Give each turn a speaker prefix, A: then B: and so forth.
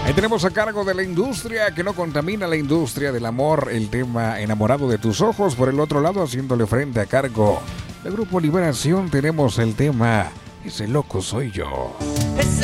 A: Ahí tenemos a cargo de la industria que no contamina la industria del amor, el tema Enamorado de tus ojos. Por el otro lado, haciéndole frente a cargo del Grupo Liberación, tenemos el tema Ese loco soy yo.